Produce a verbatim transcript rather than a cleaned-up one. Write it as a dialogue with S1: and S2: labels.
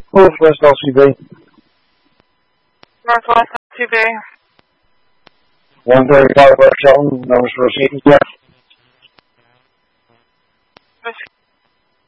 S1: Northwest L C B.
S2: Northwest L C B.
S1: one thirty-five West Shelton, numbers for a seat, yeah.